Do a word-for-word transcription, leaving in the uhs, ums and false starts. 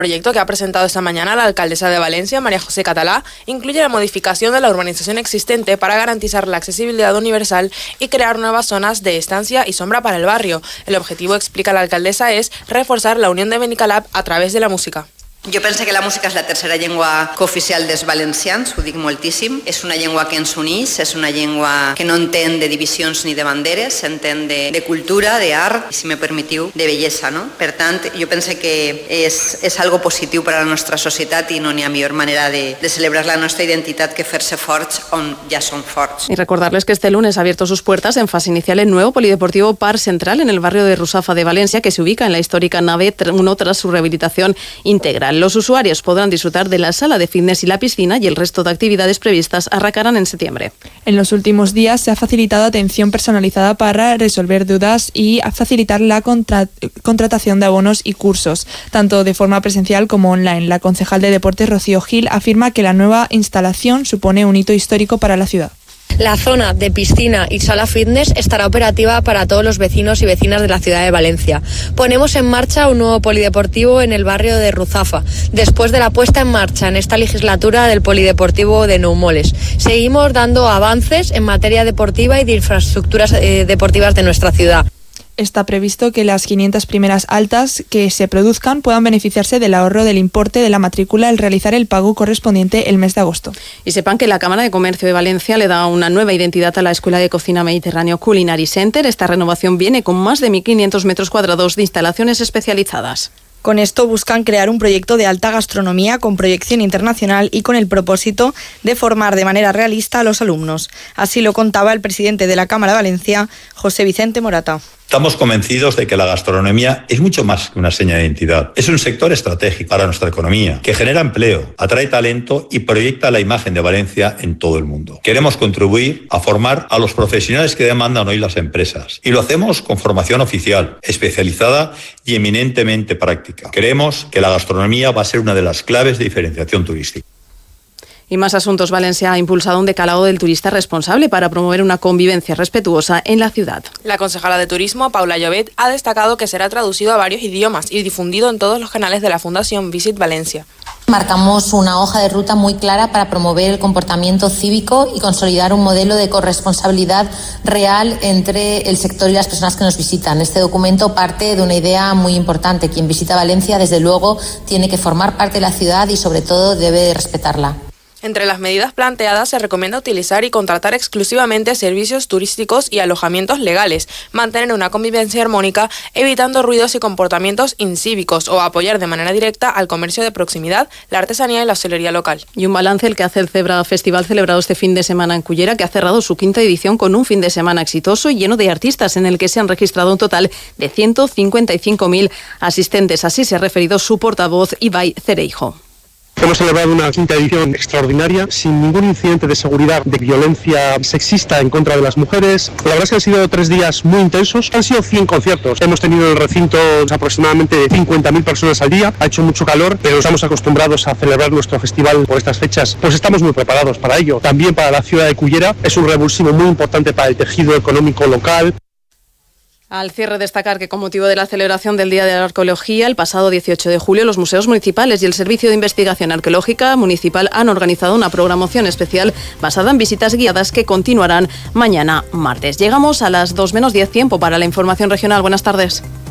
El proyecto que ha presentado esta mañana la alcaldesa de Valencia, María José Catalá, incluye la modificación de la urbanización existente para garantizar la accesibilidad universal y crear nuevas zonas de estancia y sombra para el barrio. El objetivo, explica la alcaldesa, es reforzar la unión de Benicalap a través de la música. Jo penso que la música és la tercera llengua cooficial dels valencians, ho dic moltíssim. És una llengua que ens uneix, és una llengua que no entén de divisions ni de banderes, entén de, de cultura, d'art i, si me permetiu, de bellesa, no? Per tant, jo penso que és, és algo positiu per a la nostra societat i no n'hi ha millor manera de, de celebrar la nostra identitat que fer-se forts on ja som forts. Y recordarles que este lunes ha abierto sus puertas en fase inicial el nuevo polideportivo Parc Central en el barrio de Rusafa de Valencia, que se ubica en la histórica nave uno tras su rehabilitación integral. Los usuarios podrán disfrutar de la sala de fitness y la piscina y el resto de actividades previstas arrancarán en septiembre. En los últimos días se ha facilitado atención personalizada para resolver dudas y a facilitar la contra- contratación de abonos y cursos, tanto de forma presencial como online. La concejal de Deportes, Rocío Gil, afirma que la nueva instalación supone un hito histórico para la ciudad. La zona de piscina y sala fitness estará operativa para todos los vecinos y vecinas de la ciudad de Valencia. Ponemos en marcha un nuevo polideportivo en el barrio de Ruzafa, después de la puesta en marcha en esta legislatura del polideportivo de Nou Moles. Seguimos dando avances en materia deportiva y de infraestructuras eh, deportivas de nuestra ciudad. Está previsto que las quinientas primeras altas que se produzcan puedan beneficiarse del ahorro del importe de la matrícula al realizar el pago correspondiente el mes de agosto. Y sepan que la Cámara de Comercio de Valencia le da una nueva identidad a la Escuela de Cocina Mediterráneo Culinary Center. Esta renovación viene con más de mil quinientos metros cuadrados de instalaciones especializadas. Con esto buscan crear un proyecto de alta gastronomía con proyección internacional y con el propósito de formar de manera realista a los alumnos. Así lo contaba el presidente de la Cámara de Valencia, José Vicente Morata. Estamos convencidos de que la gastronomía es mucho más que una seña de identidad. Es un sector estratégico para nuestra economía, que genera empleo, atrae talento y proyecta la imagen de Valencia en todo el mundo. Queremos contribuir a formar a los profesionales que demandan hoy las empresas. Y lo hacemos con formación oficial, especializada y eminentemente práctica. Creemos que la gastronomía va a ser una de las claves de diferenciación turística. Y más asuntos. Valencia ha impulsado un decálogo del turista responsable para promover una convivencia respetuosa en la ciudad. La concejala de Turismo, Paula Llobet, ha destacado que será traducido a varios idiomas y difundido en todos los canales de la Fundación Visit Valencia. Marcamos una hoja de ruta muy clara para promover el comportamiento cívico y consolidar un modelo de corresponsabilidad real entre el sector y las personas que nos visitan. Este documento parte de una idea muy importante. Quien visita Valencia, desde luego, tiene que formar parte de la ciudad y, sobre todo, debe respetarla. Entre las medidas planteadas se recomienda utilizar y contratar exclusivamente servicios turísticos y alojamientos legales, mantener una convivencia armónica, evitando ruidos y comportamientos incívicos o apoyar de manera directa al comercio de proximidad, la artesanía y la hostelería local. Y un balance el que hace el Zebra Festival celebrado este fin de semana en Cullera, que ha cerrado su quinta edición con un fin de semana exitoso y lleno de artistas, en el que se han registrado un total de ciento cincuenta y cinco mil asistentes. Así se ha referido su portavoz, Ibai Cereijo. Hemos celebrado una quinta edición extraordinaria, sin ningún incidente de seguridad, de violencia sexista en contra de las mujeres. La verdad es que han sido tres días muy intensos. Han sido cien conciertos. Hemos tenido en el recinto aproximadamente cincuenta mil personas al día. Ha hecho mucho calor, pero estamos acostumbrados a celebrar nuestro festival por estas fechas. Pues estamos muy preparados para ello. También para la ciudad de Cullera es un revulsivo muy importante para el tejido económico local. Al cierre, destacar que con motivo de la celebración del Día de la Arqueología, el pasado dieciocho de julio, los museos municipales y el Servicio de Investigación Arqueológica Municipal han organizado una programación especial basada en visitas guiadas que continuarán mañana martes. Llegamos a las dos menos diez, tiempo para la información regional. Buenas tardes.